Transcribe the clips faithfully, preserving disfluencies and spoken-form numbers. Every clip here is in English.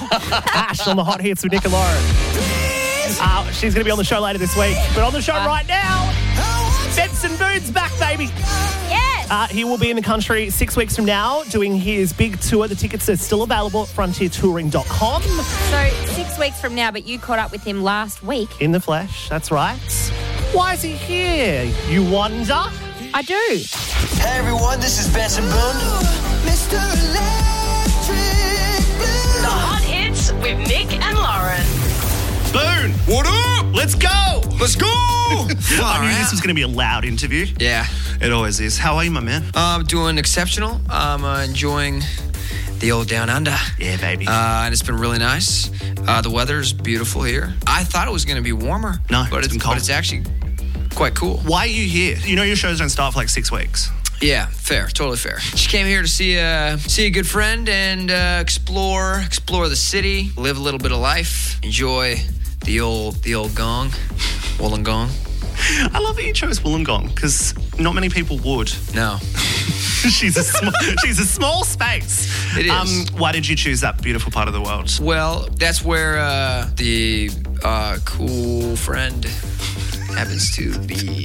Ash on the Hot Hits with Nick and Lauren. Uh, she's going to be on the show later this week. But on the show uh, right now, Benson Boone's back, baby. Yes. Uh, he will be in the country six weeks from now doing his big tour. The tickets are still available at frontier touring dot com. So six weeks from now, but you caught up with him last week. In the flesh, that's right. Why is he here, you wonder? I do. Hey everyone, this is Benson Boone. Mister Electric Blue. The Hot Hits with Nick and Lauren. Boone, What up? let's go. Let's go. I knew this was going to be a loud interview. Yeah. It always is. How are you, my man? I'm doing exceptional. I'm uh, enjoying the old down under. Yeah, baby. Uh, and it's been really nice. Uh, the weather's beautiful here. I thought it was going to be warmer. No, but it's it's, been cold. but it's actually quite cool. Why are you here? You know your shows don't start for like six weeks. Yeah, fair, totally fair. Just came here to see a see a good friend and uh, explore explore the city, live a little bit of life, enjoy the old the old gong, Wollongong. I love that you chose Wollongong because not many people would. No, she's a small, she's a small space. It is. Um, why did you choose that beautiful part of the world? well, that's where uh, the uh, cool friend happens to be.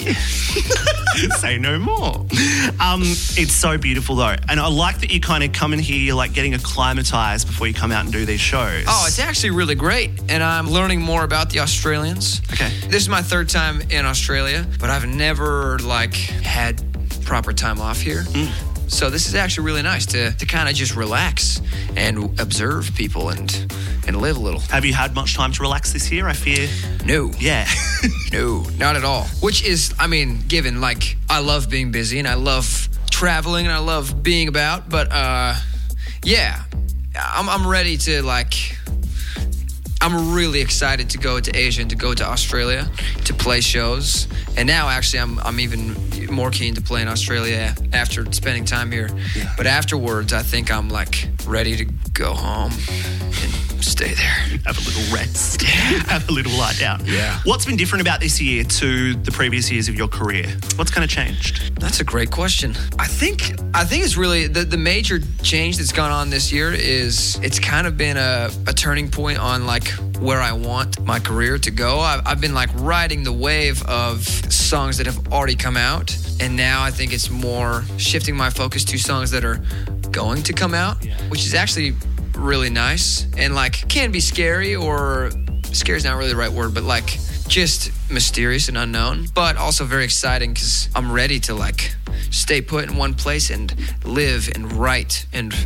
Say no more. Um, it's so beautiful though, and I like that you kind of come in here, you're like getting acclimatized before you come out and do these shows. Oh, it's actually really great, and I'm learning more about the Australians. Okay. This is my third time in Australia, but I've never like had proper time off here. Mm. So this is actually really nice to, to kind of just relax and observe people and and live a little. Have you had much time to relax this year? I fear. No. Yeah. No, not at all. Which is, I mean, given, like, I love being busy and I love traveling and I love being about, but, uh, yeah, I'm, I'm ready to, like, I'm really excited to go to Asia and to go to Australia to play shows. And now, actually, I'm I'm even more keen to play in Australia after spending time here. Yeah. But afterwards, I think I'm, like, ready to go home and stay there. Have a little rest. Have a little lie down. Yeah. What's been different about this year to the previous years of your career? What's kind of changed? That's a great question. I think I think it's really the, the major change that's gone on this year is it's kind of been a, a turning point on like where I want my career to go. I've, I've been like riding the wave of songs that have already come out, and now I think it's more shifting my focus to songs that are going to come out, Yeah. which is actually really nice and like can be scary, or scary is not really the right word, but like just mysterious and unknown, but also very exciting because I'm ready to like stay put in one place and live and write and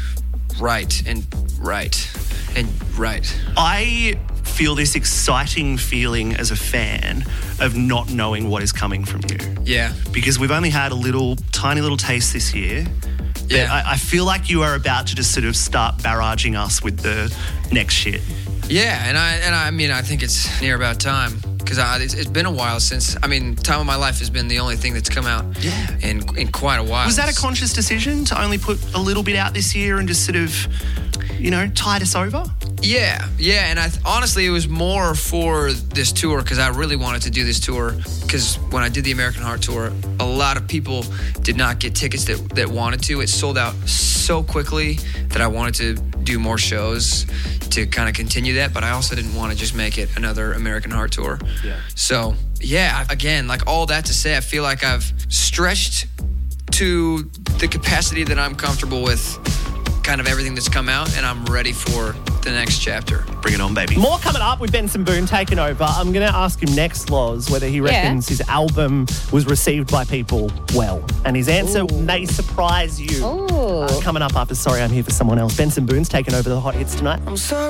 write and write and write. I feel this exciting feeling as a fan of not knowing what is coming from you. Yeah. Because we've only had a little, tiny little taste this year. Yeah. I, I feel like you are about to just sort of start barraging us with the next shit. Yeah, and I and I mean I think it's near about time because it's, it's been a while since. I mean, Time of My Life has been the only thing that's come out Yeah. in in quite a while. Was that a conscious decision to only put a little bit out this year and just sort of, you know, tide us over? Yeah, yeah, and I th- honestly, it was more for this tour because I really wanted to do this tour because when I did the American Heart Tour, a lot of people did not get tickets that, that wanted to. It sold out so quickly that I wanted to do more shows to kind of continue that, but I also didn't want to just make it another American Heart Tour. Yeah. So, yeah, again, like all that to say, I feel like I've stretched to the capacity that I'm comfortable with kind of everything that's come out, and I'm ready for the next chapter. Bring it on, baby. More coming up with Benson Boone taking over. I'm going to ask him next, Loz, whether he reckons his album was received by people well. And his answer Ooh. may surprise you. Ooh. Uh, coming up after Sorry I'm Here for Someone Else. Benson Boone's taking over the Hot Hits tonight. I'm sorry.